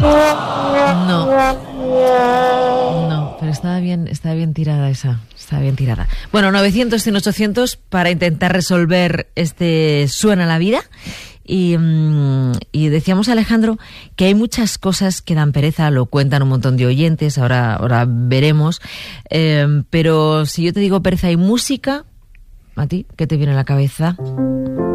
No, pero estaba bien tirada esa. Estaba bien tirada. Bueno, 900, 100, 800 para intentar resolver este Suena la vida. Y decíamos, Alejandro, que hay muchas cosas que dan pereza, lo cuentan un montón de oyentes, ahora veremos. Pero si yo te digo pereza y música, ¿a ti qué te viene a la cabeza?